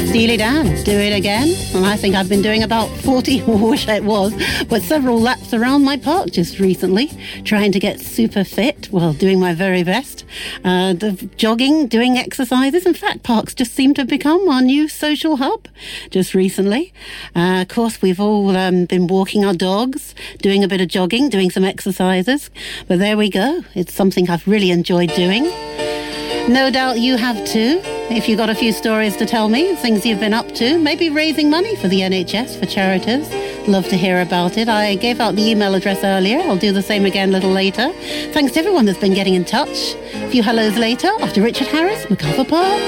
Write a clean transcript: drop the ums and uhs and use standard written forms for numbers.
Steely Dan, do it again. And I think I've been doing about 40, I wish it was, but several laps around my park just recently, trying to get super fit, well, doing my very best. Jogging, doing exercises. In fact, parks just seem to become our new social hub just recently. Of course, we've all been walking our dogs, doing a bit of jogging, doing some exercises. But there we go. It's something I've really enjoyed doing. No doubt you have too. If you've got a few stories to tell me, things you've been up to, maybe raising money for the NHS, for charities. Love to hear about it. I gave out the email address earlier. I'll do the same again a little later. Thanks to everyone that's been getting in touch. A few hellos later after Richard Harris, MacArthur Park.